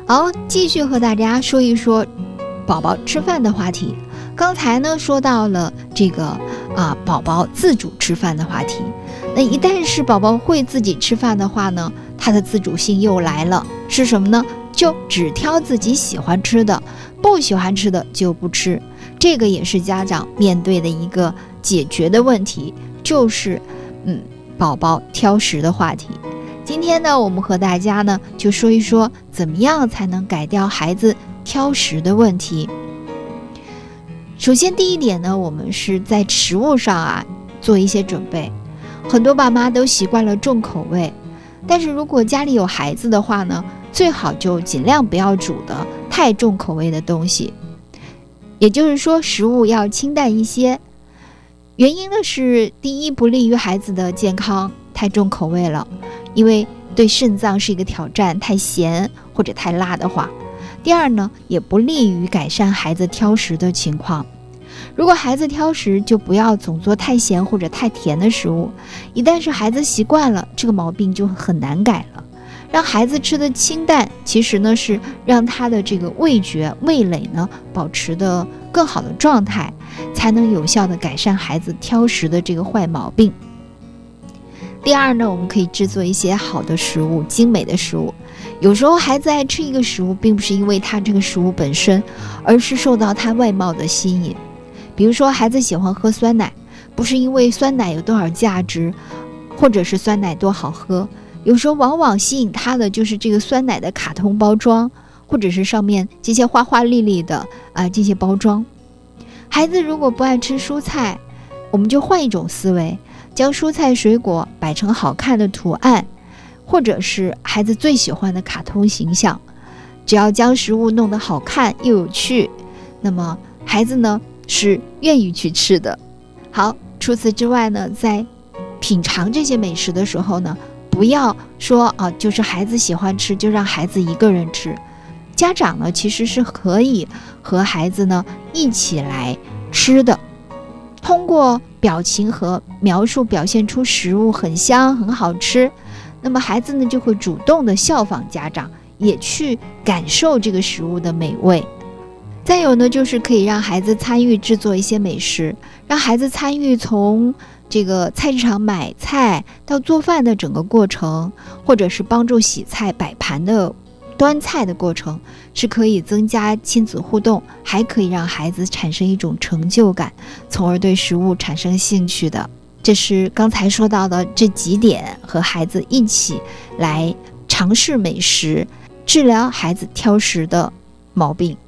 好，继续和大家说一说宝宝吃饭的话题。刚才呢说到了这个宝宝自主吃饭的话题。那一旦是宝宝会自己吃饭的话呢，他的自主性又来了，是什么呢？就只挑自己喜欢吃的，不喜欢吃的就不吃。这个也是家长面对的一个解决的问题，就是宝宝挑食的话题。今天呢，我们和大家呢就说一说怎么样才能改掉孩子挑食的问题。首先第一点呢，我们是在食物上做一些准备。很多爸妈都习惯了重口味，但是如果家里有孩子的话呢，最好就尽量不要煮的太重口味的东西，也就是说食物要清淡一些。原因呢是，第一，不利于孩子的健康，太重口味了，因为对肾脏是一个挑战，太咸或者太辣的话。第二呢，也不利于改善孩子挑食的情况。如果孩子挑食，就不要总做太咸或者太甜的食物，一旦是孩子习惯了，这个毛病就很难改了。让孩子吃的清淡，其实呢是让他的这个味觉、味蕾呢保持的更好的状态，才能有效的改善孩子挑食的这个坏毛病。第二呢，我们可以制作一些好的食物，精美的食物。有时候孩子爱吃一个食物，并不是因为他这个食物本身，而是受到他外貌的吸引。比如说孩子喜欢喝酸奶，不是因为酸奶有多少价值，或者是酸奶多好喝，有时候往往吸引他的就是这个酸奶的卡通包装，或者是上面这些花花绿绿的这些包装。孩子如果不爱吃蔬菜，我们就换一种思维，将蔬菜水果摆成好看的图案，或者是孩子最喜欢的卡通形象。只要将食物弄得好看又有趣，那么孩子呢是愿意去吃的。好，除此之外呢，在品尝这些美食的时候呢，不要说就是孩子喜欢吃就让孩子一个人吃。家长呢其实是可以和孩子呢一起来吃的，通过表情和描述表现出食物很香很好吃，那么孩子呢就会主动的效仿家长，也去感受这个食物的美味。再有呢，就是可以让孩子参与制作一些美食，让孩子参与从这个菜市场买菜到做饭的整个过程，或者是帮助洗菜摆盘的端菜的过程，是可以增加亲子互动，还可以让孩子产生一种成就感，从而对食物产生兴趣的。这是刚才说到的这几点，和孩子一起来尝试美食，治疗孩子挑食的毛病。